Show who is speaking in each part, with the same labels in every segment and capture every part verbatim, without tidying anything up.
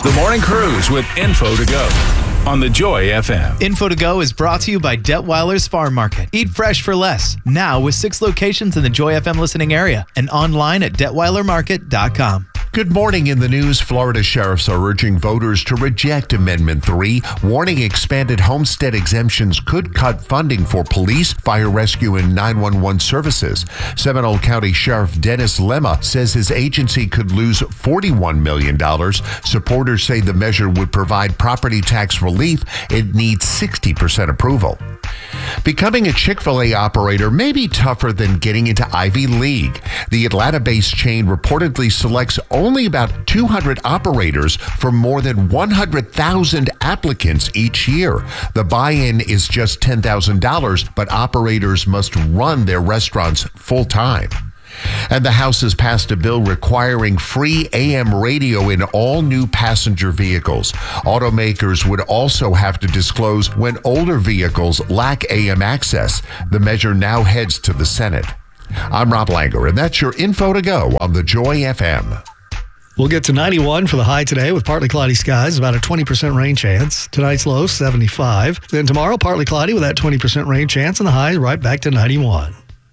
Speaker 1: The Morning Cruise with Info to Go on the Joy F M.
Speaker 2: Info to Go is brought to you by Detweiler's Farm Market. Eat fresh for less. Now with six locations in the Joy F M listening area and online at detweiler market dot com.
Speaker 3: Good morning. In the news, Florida sheriffs are urging voters to reject Amendment three, warning expanded homestead exemptions could cut funding for police, fire rescue, and nine one one services. Seminole County Sheriff Dennis Lemma says his agency could lose forty-one million dollars. Supporters say the measure would provide property tax relief. It needs sixty percent approval. Becoming a Chick-fil-A operator may be tougher than getting into Ivy League. The Atlanta-based chain reportedly selects only about two hundred operators from more than one hundred thousand applicants each year. The buy-in is just ten thousand dollars, but operators must run their restaurants full-time. And the House has passed a bill requiring free A M radio in all new passenger vehicles. Automakers would also have to disclose when older vehicles lack A M access. The measure now heads to the Senate. I'm Rob Langer, and that's your Info to Go on the Joy F M.
Speaker 4: We'll get to ninety-one for the high today with partly cloudy skies, about a twenty percent rain chance. Tonight's low, seventy-five. Then tomorrow, partly cloudy with that twenty percent rain chance, and the high right back to ninety-one.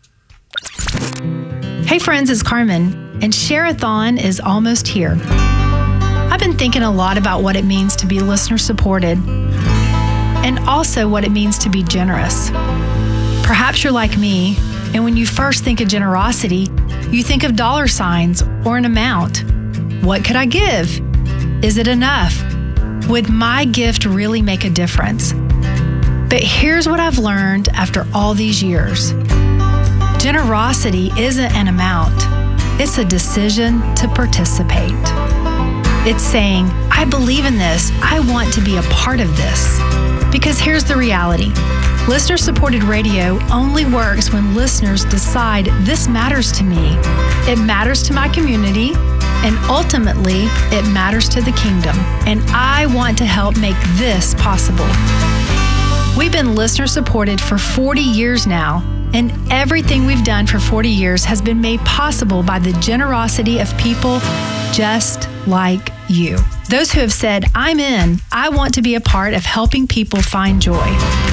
Speaker 5: Hey friends, it's Carmen, and Share-a-thon is almost here. I've been thinking a lot about what it means to be listener supported, and also what it means to be generous. Perhaps you're like me, and when you first think of generosity, you think of dollar signs or an amount. What could I give? Is it enough? Would my gift really make a difference? But here's what I've learned after all these years. Generosity isn't an amount. It's a decision to participate. It's saying, I believe in this. I want to be a part of this. Because here's the reality. Listener-supported radio only works when listeners decide this matters to me. It matters to my community, and ultimately, it matters to the kingdom. And I want to help make this possible. We've been listener-supported for forty years now, and everything we've done for forty years has been made possible by the generosity of people just like you. Those who have said, I'm in, I want to be a part of helping people find joy.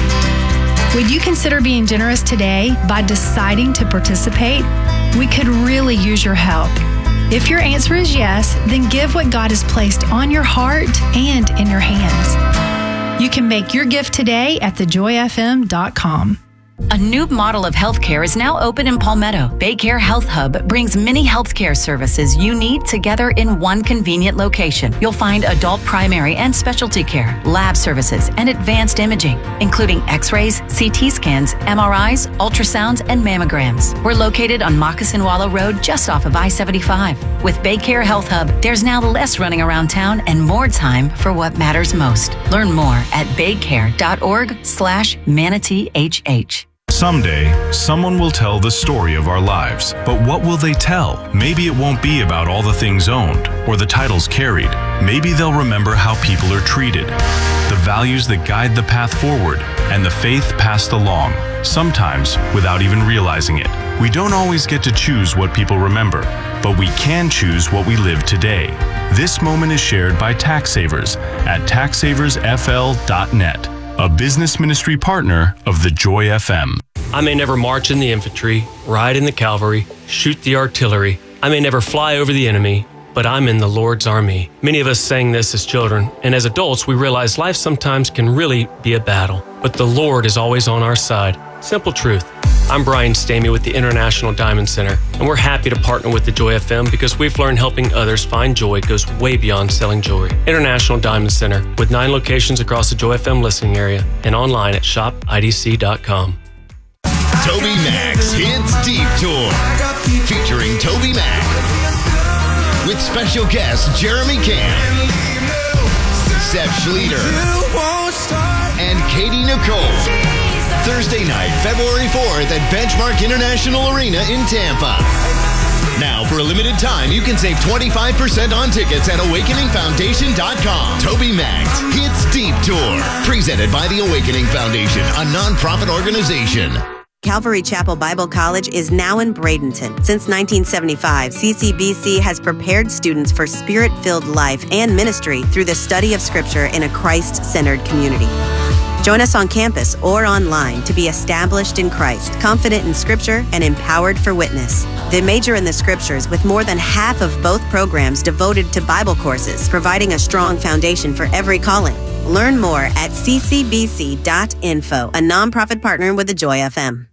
Speaker 5: Would you consider being generous today by deciding to participate? We could really use your help. If your answer is yes, then give what God has placed on your heart and in your hands. You can make your gift today at the joy f m dot com.
Speaker 6: A new model of healthcare is now open in Palmetto. Baycare Health Hub brings many healthcare services you need together in one convenient location. You'll find adult primary and specialty care, lab services, and advanced imaging, including x-rays, C T scans, M R Is, ultrasounds, and mammograms. We're located on Moccasin Wallow Road, just off of I seventy-five. With Baycare Health Hub, there's now less running around town and more time for what matters most. Learn more at baycare dot org slash manatee H H.
Speaker 7: Someday, someone will tell the story of our lives. But what will they tell? Maybe it won't be about all the things owned or the titles carried. Maybe they'll remember how people are treated, the values that guide the path forward, and the faith passed along, sometimes without even realizing it. We don't always get to choose what people remember, but we can choose what we live today. This moment is shared by TaxSavers at tax savers f l dot net, a business ministry partner of the Joy F M.
Speaker 8: I may never march in the infantry, ride in the cavalry, shoot the artillery. I may never fly over the enemy, but I'm in the Lord's army. Many of us sang this as children, and as adults, we realize life sometimes can really be a battle, but the Lord is always on our side. Simple truth. I'm Brian Stamey with the International Diamond Center, and we're happy to partner with the Joy F M because we've learned helping others find joy goes way beyond selling jewelry. International Diamond Center, with nine locations across the Joy F M listening area and online at shop I D C dot com.
Speaker 9: Toby Mac's Hits Deep Tour, featuring Toby Mac, with special guests Jeremy Camp, Seth Schleter, and Katie Nicole. Thursday night, February fourth at Benchmark International Arena in Tampa. Now, for a limited time, you can save twenty-five percent on tickets at awakening foundation dot com. Toby Mac's Hits Deep Tour, presented by the Awakening Foundation, a nonprofit organization.
Speaker 10: Calvary Chapel Bible College is now in Bradenton. Since nineteen seventy-five, C C B C has prepared students for spirit-filled life and ministry through the study of Scripture in a Christ-centered community. Join us on campus or online to be established in Christ, confident in Scripture, and empowered for witness. They major in the Scriptures with more than half of both programs devoted to Bible courses, providing a strong foundation for every calling. Learn more at c c b c dot info, a nonprofit partner with the Joy F M.